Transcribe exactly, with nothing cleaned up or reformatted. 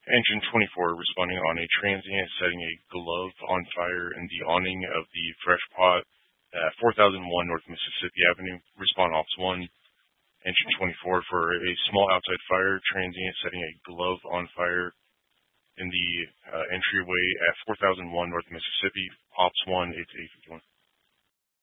Engine twenty-four responding on a transient setting a glove on fire in the awning of the Fresh Pot at four thousand one North Mississippi Avenue. Respond Ops one. Engine twenty-four for a small outside fire transient setting a glove on fire in the uh, entryway at four thousand one North Mississippi. Ops one, eight to eight fifty-one.